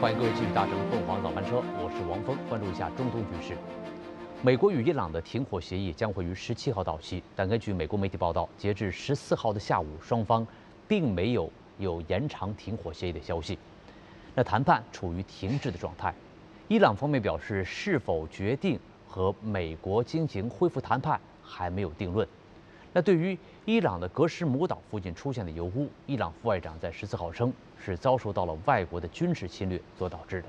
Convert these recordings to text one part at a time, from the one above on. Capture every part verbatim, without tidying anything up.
欢迎各位继续搭乘凤凰早班车，我是王峰，关注一下中东局势。美国与伊朗的停火协议将会于十七号到期，但根据美国媒体报道，截至十四号的下午，双方并没有有延长停火协议的消息。那谈判处于停滞的状态。伊朗方面表示，是否决定和美国进行恢复谈判还没有定论。那对于伊朗的格什姆岛附近出现的油污，伊朗副外长在十四号称是遭受到了外国的军事侵略所导致的。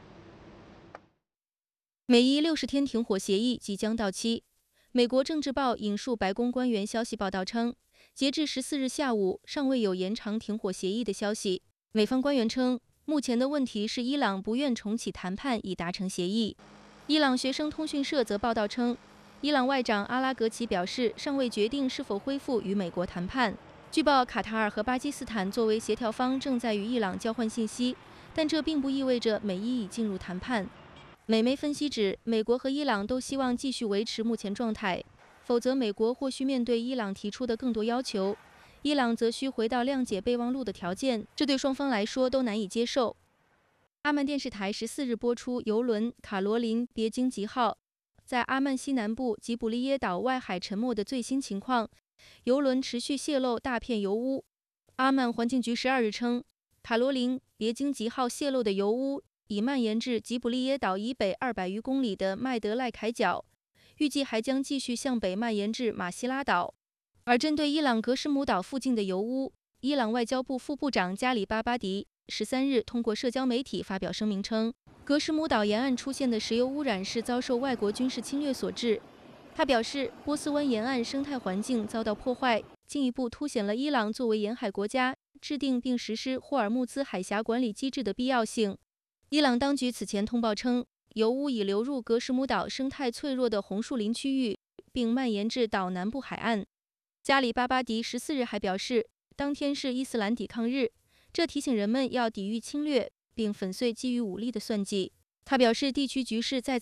美伊六十天停火协议即将到期。美国政治报引述白宫官员消息报道称，截至十四日下午，尚未有延长停火协议的消息。美方官员称，目前的问题是伊朗不愿重启谈判以达成协议。伊朗学生通讯社则报道称，伊朗外长阿拉格齐表示，尚未决定是否恢复与美国谈判。据报，卡塔尔和巴基斯坦作为协调方正在与伊朗交换信息，但这并不意味着美伊已进入谈判。美媒分析指，美国和伊朗都希望继续维持目前状态，否则美国或需面对伊朗提出的更多要求，伊朗则需回到谅解备忘录的条件，这对双方来说都难以接受。阿曼电视台十四日播出油轮卡罗琳·别京吉号在阿曼西南部吉卜利耶岛外海沉没的最新情况，油轮持续泄漏大片油污。阿曼环境局十二日称，卡罗琳·别京吉号泄漏的油污已蔓延至吉卜利耶岛以北二百余公里的麦德赖凯角，预计还将继续向北蔓延至马希拉岛。而针对伊朗格什姆岛附近的油污，伊朗外交部副部长加里巴巴迪十三日通过社交媒体发表声明称，格什姆岛沿岸出现的石油污染是遭受外国军事侵略所致。他表示，波斯湾沿岸生态环境遭到破坏，进一步凸显了伊朗作为沿海国家制定并实施霍尔木兹海峡管理机制的必要性。伊朗当局此前通报称，油污已流入格什姆岛生态脆弱的红树林区域，并蔓延至岛南部海岸。加里巴巴迪十四日还表示，当天是伊斯兰抵抗日，这提醒人们要抵御侵略，并粉碎基于武力的算计。他表示，地区局势再